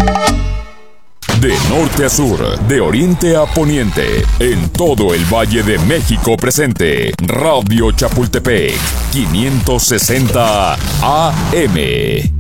De norte a sur, de oriente a poniente, en todo el Valle de México presente, Radio Chapultepec, 560 AM.